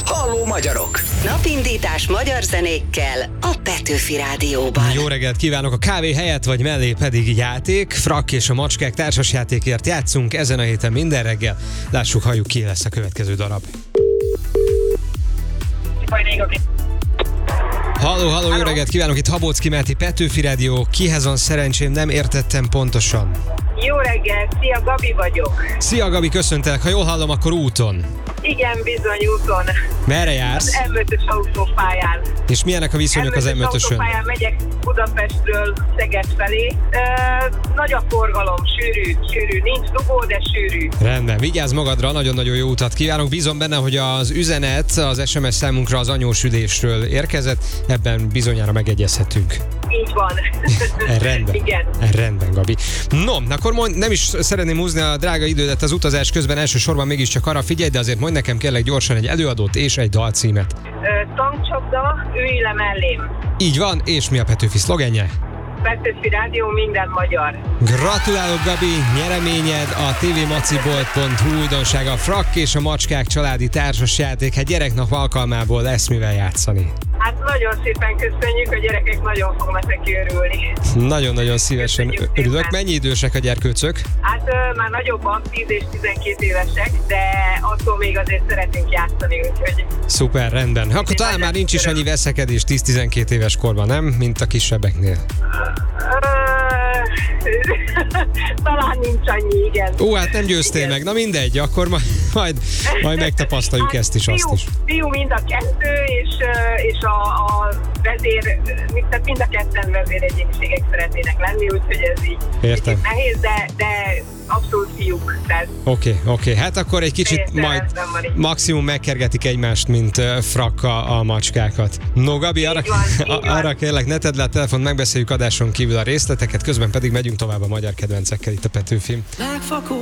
Halló magyarok! Napindítás magyar zenékkel a Petőfi Rádióban. Jó reggelt kívánok! A kávé helyett vagy mellé pedig játék. Frak és a macskák társasjátékért játszunk ezen a héten minden reggel. Lássuk, halljuk, ki lesz a következő darab. Halló, jó reggelt kívánok! Itt Habocki Máté, Petőfi Rádió. Kihez van szerencsém, nem értettem pontosan. Jó reggelt, szia, Gabi vagyok. Szia Gabi, köszöntelek. Ha jól hallom, akkor úton. Igen, bizony, úton. Merre jársz? Az M5-ös autópályán. És milyenek a viszonyok az M5-ösön? autópályán megyek Budapestről Szeged felé. Nagy a forgalom, sűrű. Nincs dugó, de sűrű. Rendben, vigyázz magadra, nagyon-nagyon jó utat kívánok. Bízom benne, hogy az üzenet az SMS számunkra az anyósüdésről érkezett. Ebben bizonyára megegyezhetünk. Így van. Rendben. Igen. Rendben, Gabi. No, akkor nem is szeretném húzni a drága idődet az utazás közben, elsősorban mégiscsak arra figyelj, de azért mondj nekem kérlek gyorsan egy előadót és egy dalcímet. Tankcsapda, ülj le mellém. Így van, és mi a Petőfi szlogenje? Petőfi Rádió, minden magyar. Gratulálok, Gabi, nyereményed a tvmacibolt.hu újdonsága, Frak és a macskák családi társasjáték. Hát gyereknap alkalmából lesz mivel játszani. Hát nagyon szépen köszönjük, a gyerekek nagyon fognak neki örülni. Nagyon-nagyon szívesen örülök. Mennyi idősek a gyerkőcök? Hát már nagyobbak, 10 és 12 évesek, de attól még azért szeretünk játszani, úgyhogy... Szuper, rendben. Akkor talán már nincs is annyi veszekedés 10-12 éves korban, nem? Mint a kisebbeknél. Talán ninc annyi, igen. Ó, hát nem győztél meg. Na mindegy, akkor majd megtapasztaljuk ezt is, azt is. Fiú mind a kettő, és a vezér, tehát mind a ketten vezéregyéniségek szeretnének lenni, úgyhogy ez így értem. Nehéz, de abszolút fiúk. Oké. Hát akkor egy kicsit majd maximum megkergetik egymást, mint Frakka a macskákat. No, Gabi, arra kérlek, ne tedd le a telefont, megbeszéljük adáson kívül a részleteket, közben pedig megyünk tovább a magyar kedvencekkel itt a Petőfin.